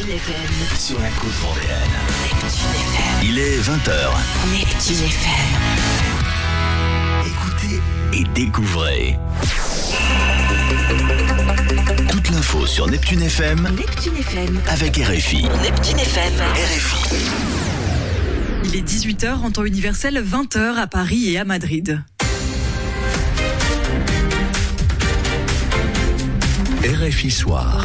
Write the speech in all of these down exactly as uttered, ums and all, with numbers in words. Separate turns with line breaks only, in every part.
F M.
Sur la côte vendéenne.
Neptune F M.
Il est vingt heures.
Neptune F M.
Écoutez et découvrez. Toute l'info sur Neptune F M.
Neptune F M.
Avec R F I.
Neptune F M.
R F I.
Il est dix-huit heures en temps universel, vingt heures à Paris et à Madrid.
R F I Soir.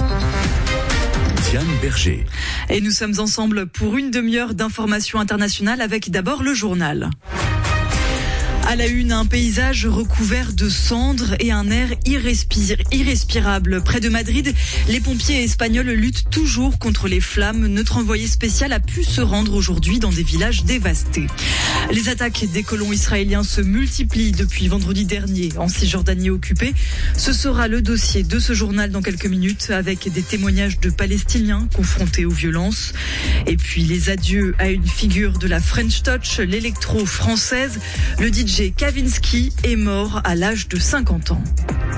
Diane Berger.
Et nous sommes ensemble pour une demi-heure d'informations internationales avec d'abord le journal. À la une, un paysage recouvert de cendres et un air irrespir- irrespirable. Près de Madrid, les pompiers espagnols luttent toujours contre les flammes. Notre envoyé spécial a pu se rendre aujourd'hui dans des villages dévastés. Les attaques des colons israéliens se multiplient depuis vendredi dernier en Cisjordanie occupée. Ce sera le dossier de ce journal dans quelques minutes avec des témoignages de Palestiniens confrontés aux violences. Et puis les adieux à une figure de la French Touch, l'électro française. Le D J Kavinsky est mort à l'âge de cinquante ans.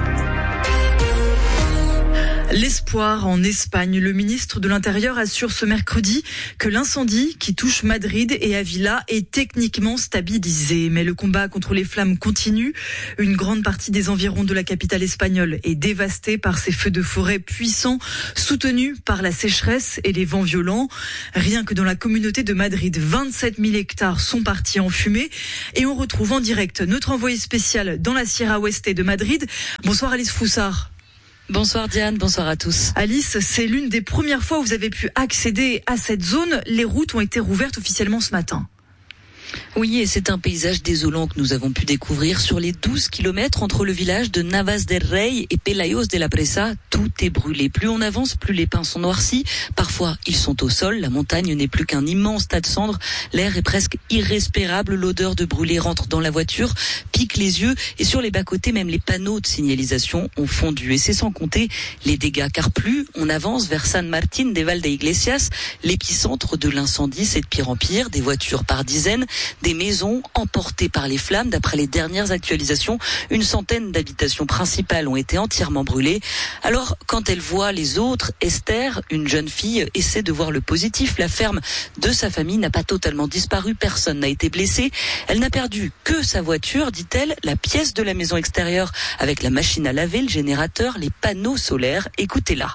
L'espoir en Espagne. Le ministre de l'Intérieur assure ce mercredi que l'incendie qui touche Madrid et Avila est techniquement stabilisé. Mais le combat contre les flammes continue. Une grande partie des environs de la capitale espagnole est dévastée par ces feux de forêt puissants, soutenus par la sécheresse et les vents violents. Rien que dans la communauté de Madrid, vingt-sept mille hectares sont partis en fumée. Et on retrouve en direct notre envoyé spécial dans la Sierra Oeste de Madrid. Bonsoir Alice Froussard.
Bonsoir Diane, bonsoir à tous.
Alice, c'est l'une des premières fois où vous avez pu accéder à cette zone. Les routes ont été rouvertes officiellement ce matin.
Oui, et c'est un paysage désolant que nous avons pu découvrir sur les douze kilomètres entre le village de Navas del Rey et Pelayos de la Presa. Tout est brûlé. Plus on avance, plus les pins sont noircis. Parfois, ils sont au sol. La montagne n'est plus qu'un immense tas de cendres. L'air est presque irrespirable. L'odeur de brûlé rentre dans la voiture, pique les yeux. Et sur les bas-côtés, même les panneaux de signalisation ont fondu. Et c'est sans compter les dégâts. Car plus on avance vers San Martín de Valdeiglesias, l'épicentre de l'incendie, c'est de pire en pire. Des voitures par dizaines, des maisons emportées par les flammes. D'après les dernières actualisations, une centaine d'habitations principales ont été entièrement brûlées. Alors, quand elle voit les autres, Esther, une jeune fille, essaie de voir le positif. La ferme de sa famille n'a pas totalement disparu, personne n'a été blessé. Elle n'a perdu que sa voiture, dit-elle, la pièce de la maison extérieure avec la machine à laver, le générateur, les panneaux solaires. Écoutez-la.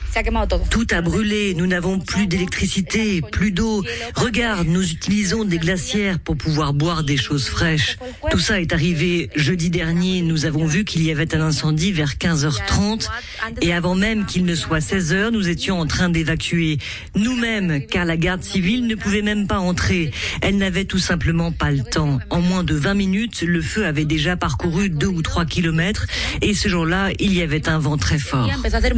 Tout a brûlé, nous n'avons plus d'électricité, plus d'eau. Regarde, nous utilisons des glacières pour pouvoir boire des choses fraîches. Tout ça est arrivé jeudi dernier. Nous avons vu qu'il y avait un incendie vers quinze heures trente. Et avant même qu'il ne soit seize heures, nous étions en train d'évacuer. Nous-mêmes, car la garde civile ne pouvait même pas entrer. Elle n'avait tout simplement pas le temps. En moins de vingt minutes, le feu avait déjà parcouru deux ou trois kilomètres. Et ce jour-là, il y avait un vent très fort.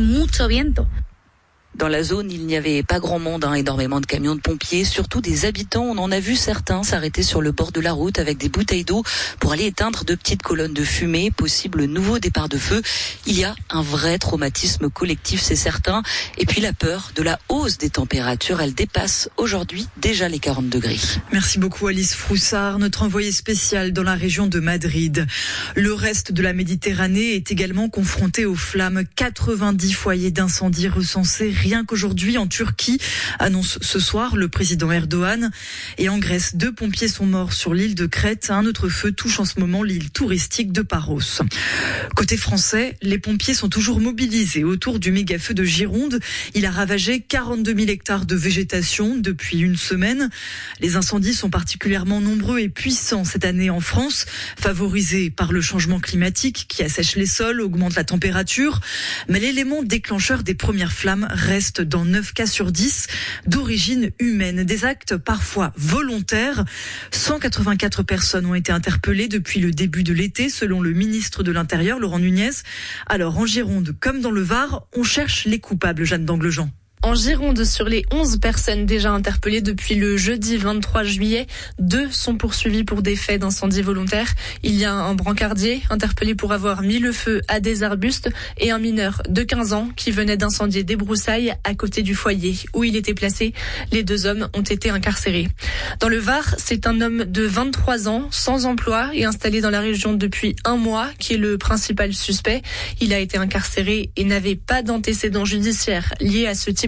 Dans la zone, il n'y avait pas grand monde, hein, énormément de camions de pompiers, surtout des habitants. On en a vu certains s'arrêter sur le bord de la route avec des bouteilles d'eau pour aller éteindre de petites colonnes de fumée, possible nouveau départ de feu. Il y a un vrai traumatisme collectif, c'est certain. Et puis la peur de la hausse des températures, elle dépasse aujourd'hui déjà les quarante degrés.
Merci beaucoup Alice Froussard, notre envoyée spéciale dans la région de Madrid. Le reste de la Méditerranée est également confronté aux flammes. quatre-vingt-dix foyers d'incendie recensés. Rien qu'aujourd'hui, en Turquie, annonce ce soir le président Erdogan. Et en Grèce, deux pompiers sont morts sur l'île de Crète. Un autre feu touche en ce moment l'île touristique de Paros. Côté français, les pompiers sont toujours mobilisés autour du méga-feu de Gironde. Il a ravagé quarante-deux mille hectares de végétation depuis une semaine. Les incendies sont particulièrement nombreux et puissants cette année en France, favorisés par le changement climatique qui assèche les sols, augmente la température. Mais l'élément déclencheur des premières flammes reste dans neuf cas sur dix d'origine humaine. Des actes parfois volontaires. cent quatre-vingt-quatre personnes ont été interpellées depuis le début de l'été, selon le ministre de l'Intérieur, Laurent Nunez. Alors, en Gironde, comme dans le Var, on cherche les coupables, Jeanne d'Anglejean.
En Gironde, sur les onze personnes déjà interpellées depuis le jeudi vingt-trois juillet, deux sont poursuivis pour des faits d'incendie volontaire. Il y a un brancardier interpellé pour avoir mis le feu à des arbustes et un mineur de quinze ans qui venait d'incendier des broussailles à côté du foyer où il était placé. Les deux hommes ont été incarcérés. Dans le Var, c'est un homme de vingt-trois ans, sans emploi et installé dans la région depuis un mois, qui est le principal suspect. Il a été incarcéré et n'avait pas d'antécédents judiciaires liés à ce type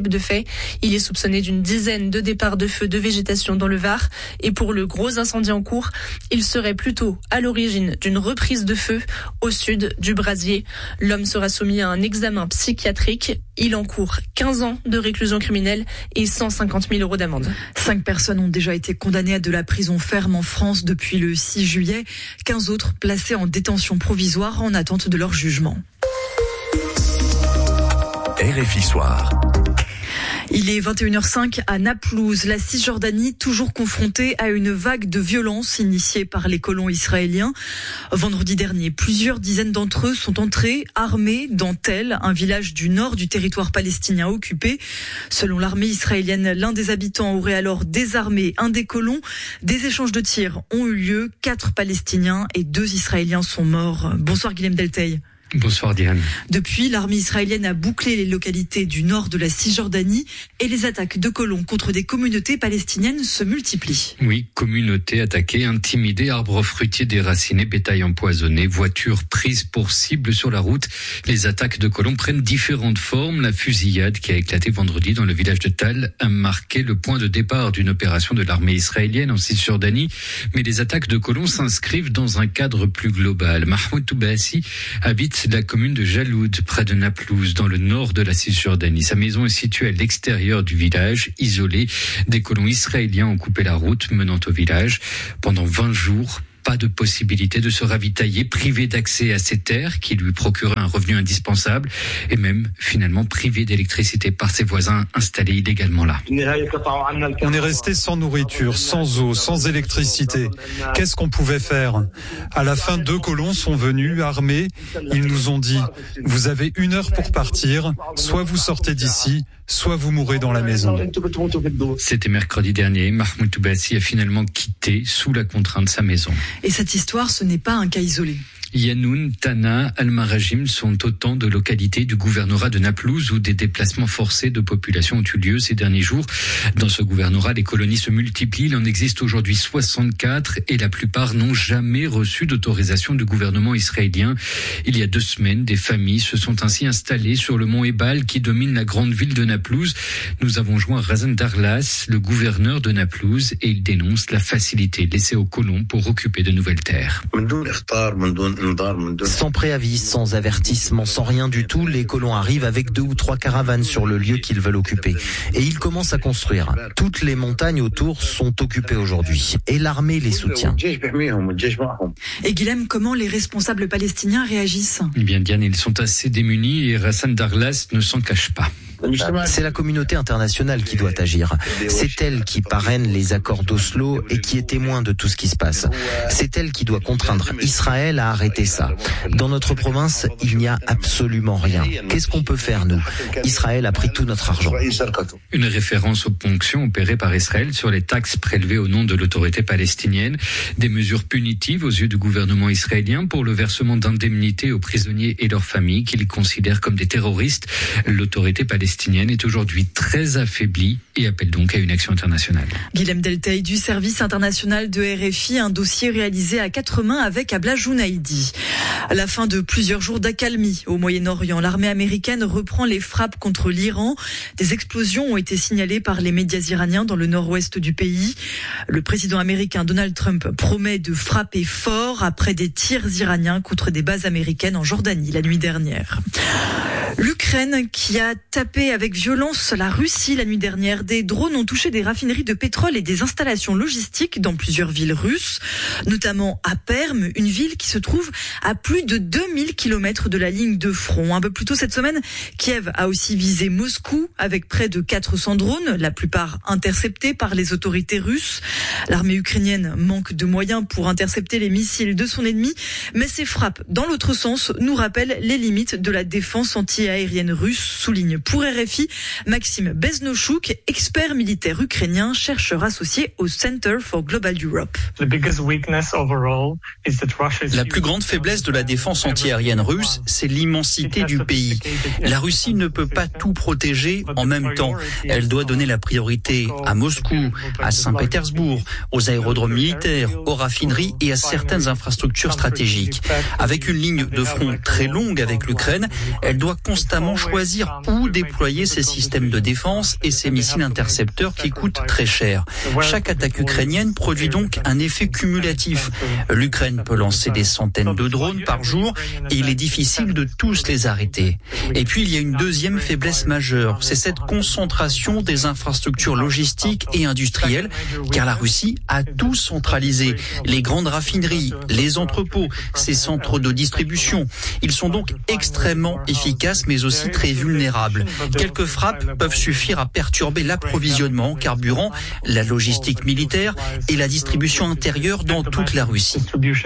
responsable de faits. Il est soupçonné d'une dizaine de départs de feu de végétation dans le Var. Et pour le gros incendie en cours, il serait plutôt à l'origine d'une reprise de feu au sud du brasier. L'homme sera soumis à un examen psychiatrique. Il encourt quinze ans de réclusion criminelle et cent cinquante mille euros d'amende.
Cinq personnes ont déjà été condamnées à de la prison ferme en France depuis le six juillet. quinze autres placées en détention provisoire en attente de leur jugement.
R F I Soir.
Il est vingt et une heures cinq à Naplouse. La Cisjordanie, toujours confrontée à une vague de violence initiée par les colons israéliens. Vendredi dernier, plusieurs dizaines d'entre eux sont entrés armés dans Tel, un village du nord du territoire palestinien occupé. Selon l'armée israélienne, l'un des habitants aurait alors désarmé un des colons. Des échanges de tirs ont eu lieu. Quatre Palestiniens et deux Israéliens sont morts. Bonsoir Guilhem Delteil.
Bonsoir Diane.
Depuis, l'armée israélienne a bouclé les localités du nord de la Cisjordanie et les attaques de colons contre des communautés palestiniennes se multiplient.
Oui, communautés attaquées, intimidées, arbres fruitiers déracinés, bétail empoisonné, voitures prises pour cible sur la route. Les attaques de colons prennent différentes formes. La fusillade qui a éclaté vendredi dans le village de Tal a marqué le point de départ d'une opération de l'armée israélienne en Cisjordanie. Mais les attaques de colons s'inscrivent dans un cadre plus global. Mahmoud Toubassi habite la commune de Jaloud, près de Naplouse, dans le nord de la Cisjordanie. Sa maison est située à l'extérieur du village, isolée. Des colons israéliens ont coupé la route menant au village. Pendant vingt jours, pas de possibilité de se ravitailler, privé d'accès à ses terres qui lui procuraient un revenu indispensable et même finalement privé d'électricité par ses voisins installés illégalement là.
On est resté sans nourriture, sans eau, sans électricité. Qu'est-ce qu'on pouvait faire ? À la fin, deux colons sont venus armés. Ils nous ont dit « Vous avez une heure pour partir, soit vous sortez d'ici, soit vous mourrez dans la maison. »
C'était mercredi dernier. Mahmoud Toubassi a finalement quitté sous la contrainte de sa maison.
Et cette histoire, ce n'est pas un cas isolé.
Yanoun, Tana, Al-Marajim sont autant de localités du gouvernorat de Naplouse où des déplacements forcés de population ont eu lieu ces derniers jours. Dans ce gouvernorat, les colonies se multiplient. Il en existe aujourd'hui soixante-quatre et la plupart n'ont jamais reçu d'autorisation du gouvernement israélien. Il y a deux semaines, des familles se sont ainsi installées sur le mont Ebal qui domine la grande ville de Naplouse. Nous avons joint Razan Darlas, le gouverneur de Naplouse, et il dénonce la facilité laissée aux colons pour occuper de nouvelles terres.
Sans préavis, sans avertissement, sans rien du tout, les colons arrivent avec deux ou trois caravanes sur le lieu qu'ils veulent occuper. Et ils commencent à construire. Toutes les montagnes autour sont occupées aujourd'hui. Et l'armée les soutient.
Et Guilhem, comment les responsables palestiniens réagissent ?
Eh bien Diane, ils sont assez démunis et Razan Darlas ne s'en cache pas.
C'est la communauté internationale qui doit agir. C'est elle qui parraine les accords d'Oslo et qui est témoin de tout ce qui se passe. C'est elle qui doit contraindre Israël à arrêter ça. Dans notre province, il n'y a absolument rien. Qu'est-ce qu'on peut faire, nous ? Israël a pris tout notre argent.
Une référence aux ponctions opérées par Israël sur les taxes prélevées au nom de l'autorité palestinienne. Des mesures punitives aux yeux du gouvernement israélien pour le versement d'indemnités aux prisonniers et leurs familles qu'il considère comme des terroristes. L'autorité palestinienne est aujourd'hui très affaiblie et appelle donc à une action internationale.
Guilhem Delteil du service international de R F I, un dossier réalisé à quatre mains avec Abla Jounaïdi. À la fin de plusieurs jours d'accalmie au Moyen-Orient, l'armée américaine reprend les frappes contre l'Iran. Des explosions ont été signalées par les médias iraniens dans le nord-ouest du pays. Le président américain Donald Trump promet de frapper fort après des tirs iraniens contre des bases américaines en Jordanie la nuit dernière. L'Ukraine qui a tapé avec violence la Russie la nuit dernière. Des drones ont touché des raffineries de pétrole et des installations logistiques dans plusieurs villes russes, notamment à Perm, une ville qui se trouve à plus de deux mille kilomètres de la ligne de front. Un peu plus tôt cette semaine, Kiev a aussi visé Moscou avec près de quatre cents drones, la plupart interceptés par les autorités russes. L'armée ukrainienne manque de moyens pour intercepter les missiles de son ennemi, mais ces frappes dans l'autre sens nous rappellent les limites de la défense anti-aérienne russe, souligne pour R F I Maxime Beznochouk, expert militaire ukrainien, chercheur associé au Center for Global Europe.
La plus grande faiblesse de la défense antiaérienne russe, c'est l'immensité du pays. La Russie ne peut pas tout protéger en même temps. Elle doit donner la priorité à Moscou, à Saint-Pétersbourg, aux aérodromes militaires, aux raffineries et à certaines infrastructures stratégiques. Avec une ligne de front très longue avec l'Ukraine, elle doit constamment choisir où déployer déployer ses systèmes de défense et ses missiles intercepteurs qui coûtent très cher. Chaque attaque ukrainienne produit donc un effet cumulatif. L'Ukraine peut lancer des centaines de drones par jour et il est difficile de tous les arrêter. Et puis il y a une deuxième faiblesse majeure, c'est cette concentration des infrastructures logistiques et industrielles, car la Russie a tout centralisé. Les grandes raffineries, les entrepôts, ses centres de distribution. Ils sont donc extrêmement efficaces mais aussi très vulnérables. Quelques frappes peuvent suffire à perturber l'approvisionnement en carburant, la logistique militaire et la distribution intérieure dans toute la Russie.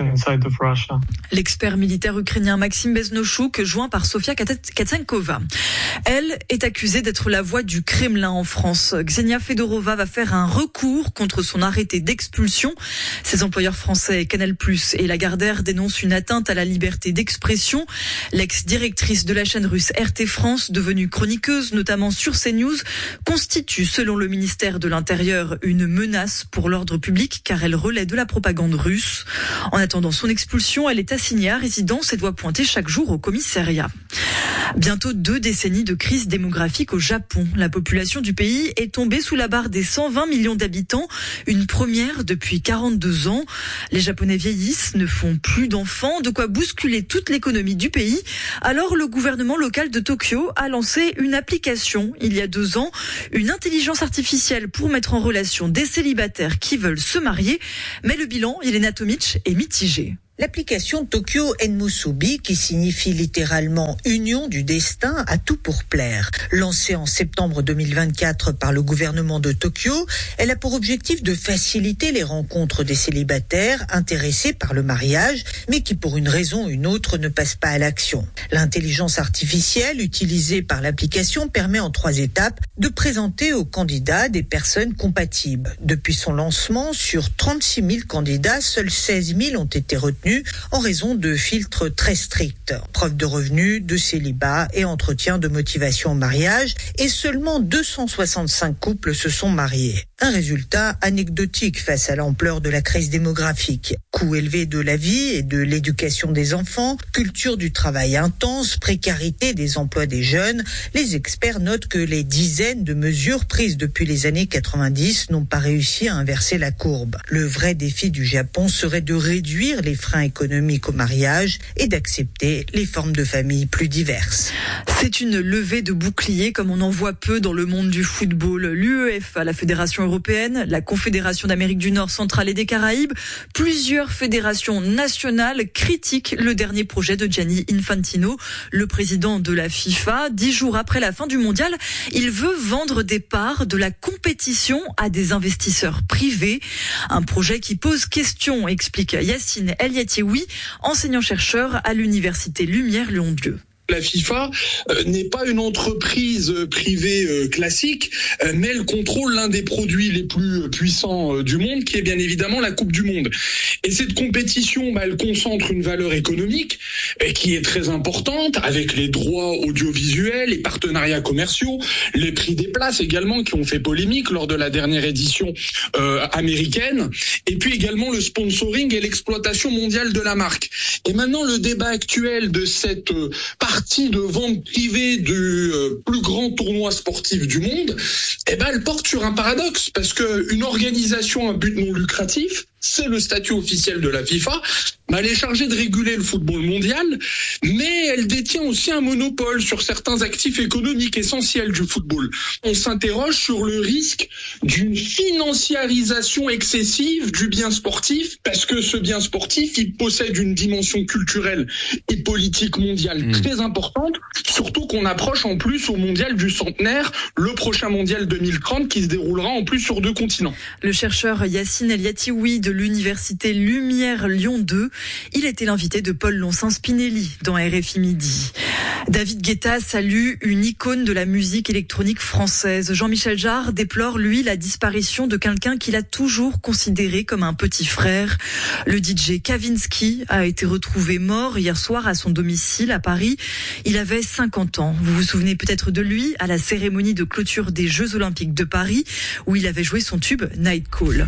L'expert militaire ukrainien Maxime Beznochouk, joint par Sofia Katsenkova. Elle est accusée d'être la voix du Kremlin en France. Ksenia Fedorova va faire un recours contre son arrêté d'expulsion. Ses employeurs français Canal plus et Lagardère dénoncent une atteinte à la liberté d'expression. L'ex-directrice de la chaîne russe R T France, devenue chroniqueuse notamment sur CNews, constitue selon le ministère de l'Intérieur une menace pour l'ordre public car elle relaie de la propagande russe. En attendant son expulsion, elle est assignée à résidence et doit pointer chaque jour au commissariat. Bientôt deux décennies de crise démographique au Japon. La population du pays est tombée sous la barre des cent vingt millions d'habitants, une première depuis quarante-deux ans. Les Japonais vieillissent, ne font plus d'enfants, de quoi bousculer toute l'économie du pays. Alors le gouvernement local de Tokyo a lancé une application il y a deux ans, une intelligence artificielle pour mettre en relation des célibataires qui veulent se marier. Mais le bilan, Elena Tomic, est mitigé.
L'application Tokyo Enmusubi, qui signifie littéralement « Union du destin », a tout pour plaire. Lancée en septembre deux mille vingt-quatre par le gouvernement de Tokyo, elle a pour objectif de faciliter les rencontres des célibataires intéressés par le mariage, mais qui pour une raison ou une autre ne passent pas à l'action. L'intelligence artificielle utilisée par l'application permet en trois étapes de présenter aux candidats des personnes compatibles. Depuis son lancement, sur trente-six mille candidats, seuls seize mille ont été retenus en raison de filtres très stricts. Preuve de revenus, de célibat et entretien de motivation au mariage, et seulement deux cent soixante-cinq couples se sont mariés. Un résultat anecdotique face à l'ampleur de la crise démographique. Coût élevé de la vie et de l'éducation des enfants, culture du travail intense, précarité des emplois des jeunes, les experts notent que les dizaines de mesures prises depuis les années quatre-vingt-dix n'ont pas réussi à inverser la courbe. Le vrai défi du Japon serait de réduire les freins économiques au mariage et d'accepter les formes de famille plus diverses.
C'est une levée de boucliers comme on en voit peu dans le monde du football. L'U E F A, la Fédération européenne, la Confédération d'Amérique du Nord, centrale et des Caraïbes, plusieurs fédérations nationales critiquent le dernier projet de Gianni Infantino, le président de la FIFA. Dix jours après la fin du mondial, il veut vendre des parts de la compétition à des investisseurs privés. Un projet qui pose question, explique Yacine El Yatiewi, enseignant-chercheur à l'université Lumière Lyon deux.
La FIFA euh, n'est pas une entreprise euh, privée euh, classique, euh, mais elle contrôle l'un des produits les plus puissants euh, du monde, qui est bien évidemment la Coupe du Monde. Et cette compétition, bah, elle concentre une valeur économique euh, qui est très importante, avec les droits audiovisuels, les partenariats commerciaux, les prix des places également, qui ont fait polémique lors de la dernière édition euh, américaine, et puis également le sponsoring et l'exploitation mondiale de la marque. Et maintenant, le débat actuel de cette euh, partie de vente privée du euh, plus grand tournoi sportif du monde, eh ben, elle porte sur un paradoxe, parce que une organisation à but non lucratif, c'est le statut officiel de la FIFA, mais elle est chargée de réguler le football mondial, mais elle détient aussi un monopole sur certains actifs économiques essentiels du football. On s'interroge sur le risque d'une financiarisation excessive du bien sportif, parce que ce bien sportif, il possède une dimension culturelle et politique mondiale mmh. très importante, surtout qu'on approche en plus au mondial du centenaire, le prochain mondial deux mille trente, qui se déroulera en plus sur deux continents.
Le chercheur Yacine El Yatiewi de l'université Lumière Lyon deux, il était l'invité de Paul Loncin-Spinelli dans R F I Midi. David Guetta salue une icône de la musique électronique française. Jean-Michel Jarre déplore, lui, la disparition de quelqu'un qu'il a toujours considéré comme un petit frère. Le D J Kavinsky a été retrouvé mort hier soir à son domicile à Paris. Il avait cinquante ans. Vous vous souvenez peut-être de lui à la cérémonie de clôture des Jeux Olympiques de Paris, où il avait joué son tube Night Call.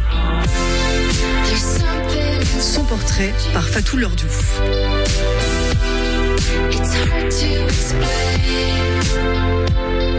Son portrait par Fatou Lordou.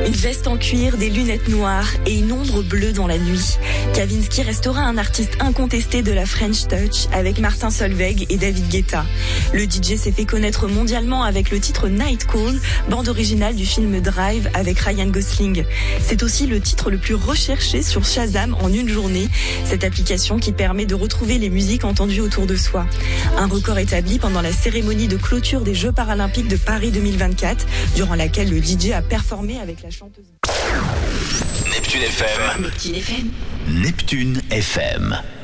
Une veste en cuir, des lunettes noires et une ombre bleue dans la nuit. Kavinsky restera un artiste incontesté de la French Touch avec Martin Solveig et David Guetta. Le D J s'est fait connaître mondialement avec le titre Night Call, bande originale du film Drive avec Ryan Gosling. C'est aussi le titre le plus recherché sur Shazam en une journée, cette application qui permet de retrouver les musiques entendues autour de soi. Un record établi pendant la cérémonie de clôture des Jeux paralympiques de Paris deux mille vingt-quatre, durant laquelle le D J a performé avec la chanteuse.
Neptune F M.
Neptune F M.
Neptune F M.